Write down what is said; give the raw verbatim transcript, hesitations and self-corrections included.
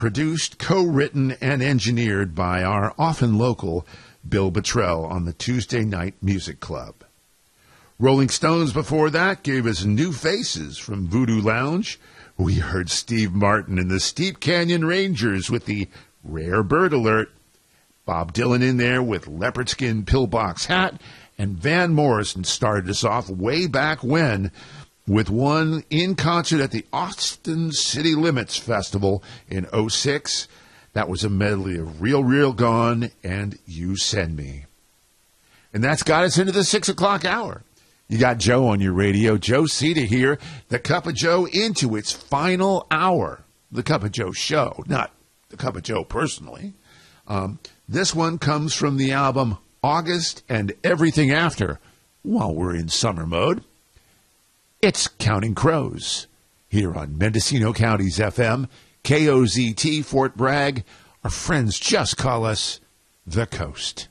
Produced, co-written, and engineered by our often local Bill Bottrell on the Tuesday Night Music Club. Rolling Stones before that gave us New Faces from Voodoo Lounge. We heard Steve Martin and the Steep Canyon Rangers with the Rare Bird Alert. Bob Dylan in there with Leopard Skin Pillbox Hat. And Van Morrison started us off way back when with one in concert at the Austin City Limits Festival in oh six. That was a medley of Real, Real Gone and You Send Me. And that's got us into the six o'clock hour. You got Joe on your radio. Joe Cita here. The Cup of Joe into its final hour. The Cup of Joe show, not the Cup of Joe personally. Um, this one comes from the album August and Everything After. While we're in summer mode, it's Counting Crows here on Mendocino County's F M, K O Z T, Fort Bragg. Our friends just call us The Coast.